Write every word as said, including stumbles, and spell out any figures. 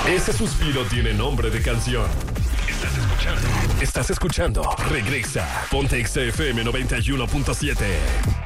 Ese suspiro tiene nombre de canción. Estás escuchando. Estás escuchando. Regresa. Ponte X F M noventa y uno punto siete.